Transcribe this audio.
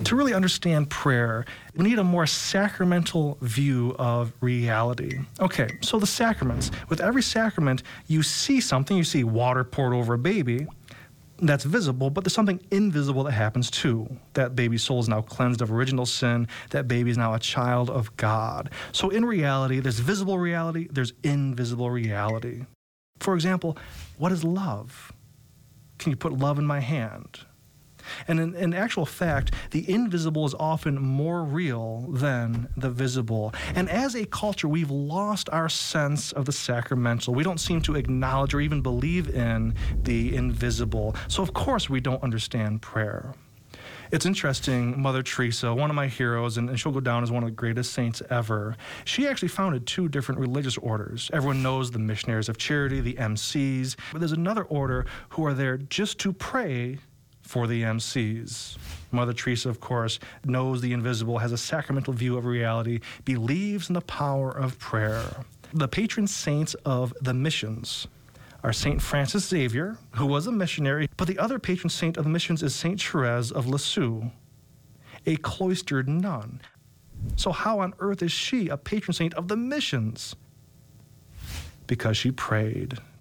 To really understand prayer, we need a more sacramental view of reality. Okay, so the sacraments. With every sacrament, you see something. You see water poured over a baby. That's visible, but there's something invisible that happens too. That baby's soul is now cleansed of original sin. That baby is now a child of God. So in reality, there's visible reality, there's invisible reality. For example, what is love? Can you put love in my hand? And in actual fact, the invisible is often more real than the visible. And as a culture, we've lost our sense of the sacramental. We don't seem to acknowledge or even believe in the invisible. So of course we don't understand prayer. It's interesting, Mother Teresa, one of my heroes, and she'll go down as one of the greatest saints ever, she actually founded 2 different religious orders. Everyone knows the Missionaries of Charity, the MCs, but there's another order who are there just to pray for the MCs. Mother Teresa, of course, knows the invisible, has a sacramental view of reality, believes in the power of prayer. The patron saints of the missions are St. Francis Xavier, who was a missionary, but the other patron saint of the missions is St. Therese of Lisieux, a cloistered nun. So how on earth is she a patron saint of the missions? Because she prayed.